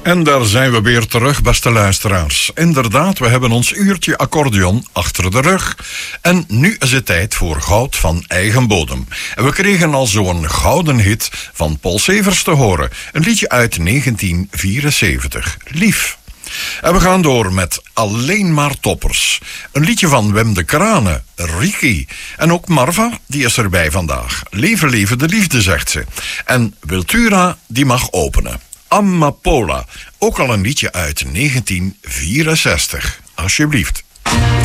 En daar zijn we weer terug, beste luisteraars. Inderdaad, we hebben ons uurtje accordeon achter de rug. En nu is het tijd voor Goud van eigen bodem. En we kregen al zo'n gouden hit van Paul Severs te horen. Een liedje uit 1974. Lief. En we gaan door met Alleen maar toppers. Een liedje van Wim de Kranen, Ricky. En ook Marva, die is erbij vandaag. Leven, leven de liefde, zegt ze. En Wiltura, die mag openen. Amapola, ook al een liedje uit 1964. Alsjeblieft.